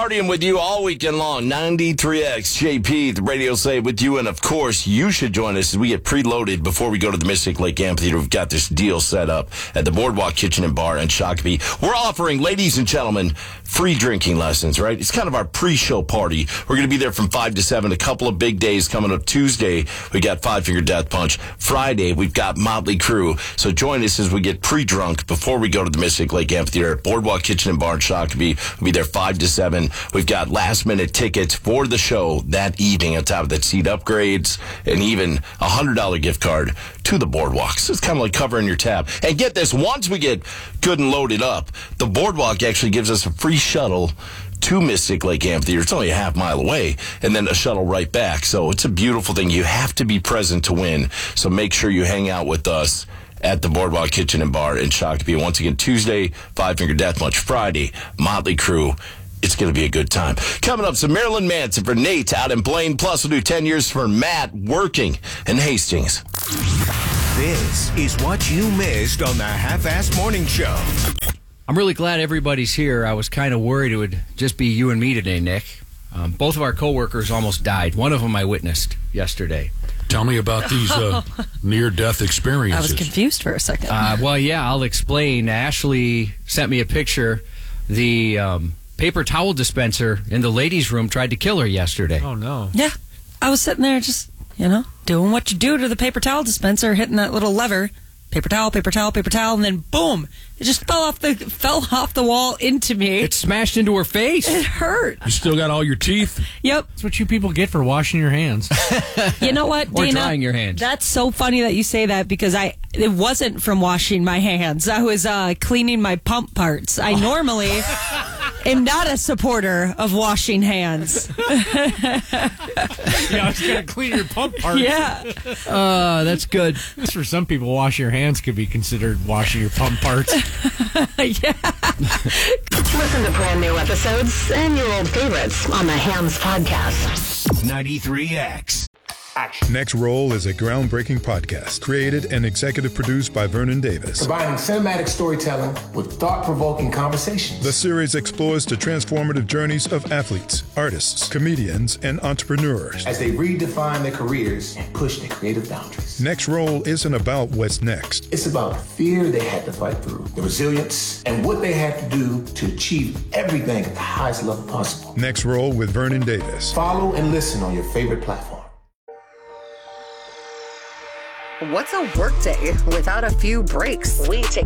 partying with you all weekend long. 93X, JP, the radio say with you. And, of course, you should join us as we get preloaded before we go to the Mystic Lake Amphitheater. We've got this deal set up at the Boardwalk Kitchen and Bar in Shakopee. We're offering, ladies and gentlemen, free drinking lessons, right? It's kind of our pre-show party. We're going to be there from 5 to 7. A couple of big days coming up. Tuesday, we got Five Finger Death Punch. Friday, we've got Motley Crue. So join us as we get pre-drunk before we go to the Mystic Lake Amphitheater at Boardwalk Kitchen and Bar in Shakopee. We'll be there 5 to 7. We've got last-minute tickets for the show that evening on top of that, seat upgrades and even a $100 gift card to the Boardwalk. So it's kind of like covering your tab. And get this, once we get good and loaded up, the Boardwalk actually gives us a free shuttle to Mystic Lake Amphitheater. It's only a half mile away, and then a shuttle right back. So it's a beautiful thing. You have to be present to win. So make sure you hang out with us at the Boardwalk Kitchen and Bar in Shakopee. Once again, Tuesday, Five Finger Death Punch. Friday, Motley Crue. It's going to be a good time. Coming up, some Marilyn Manson for Nate out in Blaine. Plus, we'll do 10 years for Matt working in Hastings. This is what you missed on the Half-Ass Morning Show. I'm really glad everybody's here. I was kind of worried it would just be you and me today, Nick. Both of our coworkers almost died. One of them I witnessed yesterday. Tell me about these near-death experiences. I was confused for a second. Well, yeah, I'll explain. Ashley sent me a picture. The paper towel dispenser in the ladies' room tried to kill her yesterday. Oh, no. Yeah. I was sitting there just, doing what you do to the paper towel dispenser, hitting that little lever. Paper towel, paper towel, paper towel, and then boom! It just fell off the wall into me. It smashed into her face. It hurt. You still got all your teeth? Yep. That's what you people get for washing your hands. You know what, Or Dana? drying your hands. That's so funny that you say that because it wasn't from washing my hands. I was cleaning my pump parts. I normally am not a supporter of washing hands. Yeah, I was going to clean your pump parts. Yeah. That's good. For some people, wash your hands could be considered washing your pump parts. Yeah. Listen to brand new episodes and your old favorites on the Hams Podcast. 93X. Next Roll is a groundbreaking podcast created and executive produced by Vernon Davis. Combining cinematic storytelling with thought-provoking conversations. The series explores the transformative journeys of athletes, artists, comedians, and entrepreneurs as they redefine their careers and push their creative boundaries. Next Roll isn't about what's next. It's about the fear they had to fight through, the resilience, and what they had to do to achieve everything at the highest level possible. Next Roll with Vernon Davis. Follow and listen on your favorite platform. What's a workday without a few breaks? We take